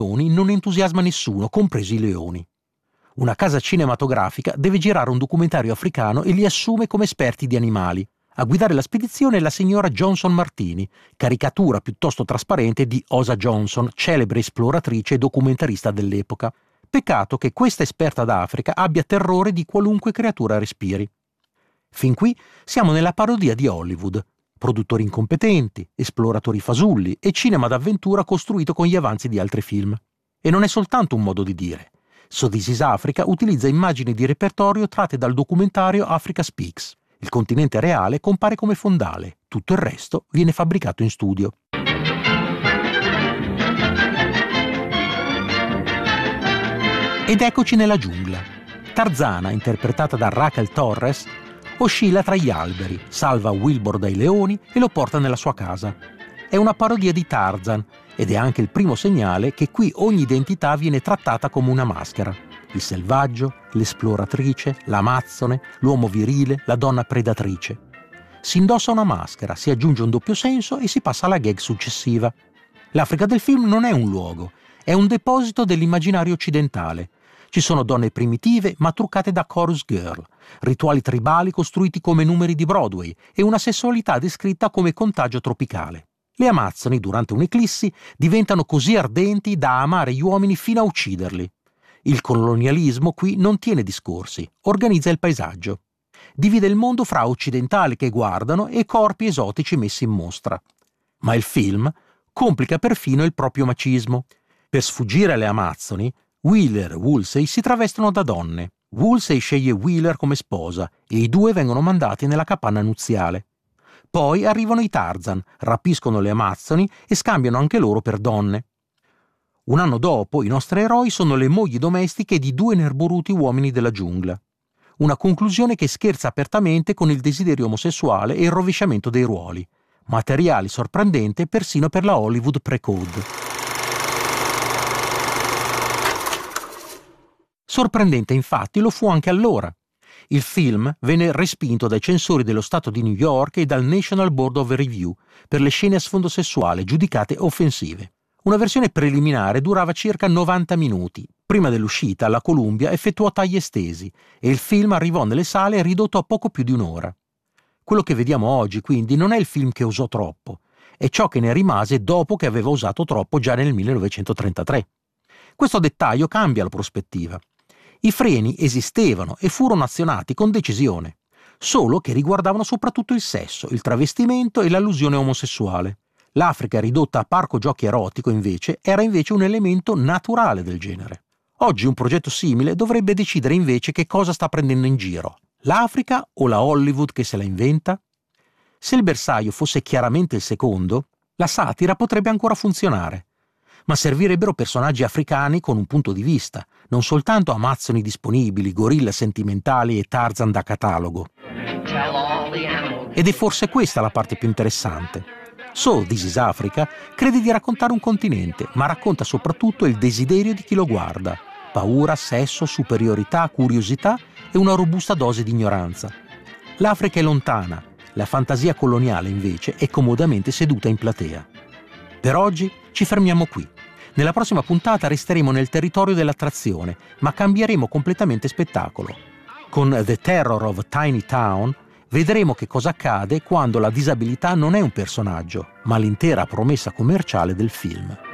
non entusiasma nessuno, compresi i leoni. Una casa cinematografica deve girare un documentario africano e li assume come esperti di animali. A guidare la spedizione è la signora Johnson Martini, caricatura piuttosto trasparente di Osa Johnson, celebre esploratrice e documentarista dell'epoca. Peccato che questa esperta d'Africa abbia terrore di qualunque creatura respiri. Fin qui siamo nella parodia di Hollywood. Produttori incompetenti, esploratori fasulli e cinema d'avventura costruito con gli avanzi di altri film. E non è soltanto un modo di dire. So This Is Africa utilizza immagini di repertorio tratte dal documentario Africa Speaks. Il continente reale compare come fondale, tutto il resto viene fabbricato in studio. Ed eccoci nella giungla. Tarzana, interpretata da Raquel Torres, oscilla tra gli alberi, salva Wilbur dai leoni e lo porta nella sua casa. È una parodia di Tarzan ed è anche il primo segnale che qui ogni identità viene trattata come una maschera. Il selvaggio, l'esploratrice, l'amazzone, l'uomo virile, la donna predatrice. Si indossa una maschera, si aggiunge un doppio senso e si passa alla gag successiva. L'Africa del film non è un luogo, è un deposito dell'immaginario occidentale. Ci sono donne primitive ma truccate da chorus girl, rituali tribali costruiti come numeri di Broadway e una sessualità descritta come contagio tropicale. Le amazzoni, durante un'eclissi, diventano così ardenti da amare gli uomini fino a ucciderli. Il colonialismo qui non tiene discorsi, organizza il paesaggio. Divide il mondo fra occidentali che guardano e corpi esotici messi in mostra. Ma il film complica perfino il proprio macismo. Per sfuggire alle amazzoni, Wheeler e Woolsey si travestono da donne. Woolsey sceglie Wheeler come sposa e i due vengono mandati nella capanna nuziale. Poi arrivano i Tarzan, rapiscono le amazzoni e scambiano anche loro per donne. Un anno dopo, i nostri eroi sono le mogli domestiche di due nerboruti uomini della giungla. Una conclusione che scherza apertamente con il desiderio omosessuale e il rovesciamento dei ruoli. Materiale sorprendente persino per la Hollywood pre-code. Sorprendente infatti lo fu anche allora. Il film venne respinto dai censori dello Stato di New York e dal National Board of Review per le scene a sfondo sessuale giudicate offensive. Una versione preliminare durava circa 90 minuti. Prima dell'uscita, la Columbia effettuò tagli estesi e il film arrivò nelle sale ridotto a poco più di un'ora. Quello che vediamo oggi, quindi, non è il film che usò troppo, è ciò che ne rimase dopo che aveva usato troppo già nel 1933. Questo dettaglio cambia la prospettiva. I freni esistevano e furono azionati con decisione, solo che riguardavano soprattutto il sesso, il travestimento e l'allusione omosessuale. L'Africa ridotta a parco giochi erotico, era invece un elemento naturale del genere. Oggi un progetto simile dovrebbe decidere invece che cosa sta prendendo in giro, l'Africa o la Hollywood che se la inventa? Se il bersaglio fosse chiaramente il secondo, la satira potrebbe ancora funzionare. Ma servirebbero personaggi africani con un punto di vista, non soltanto amazzoni disponibili, gorilla sentimentali e Tarzan da catalogo. Ed è forse questa la parte più interessante. So This Is Africa crede di raccontare un continente, ma racconta soprattutto il desiderio di chi lo guarda. Paura, sesso, superiorità, curiosità e una robusta dose di ignoranza. L'Africa è lontana, la fantasia coloniale invece è comodamente seduta in platea. Per oggi ci fermiamo qui. Nella prossima puntata resteremo nel territorio dell'attrazione, ma cambieremo completamente spettacolo. Con The Terror of Tiny Town vedremo che cosa accade quando la disabilità non è un personaggio, ma l'intera promessa commerciale del film.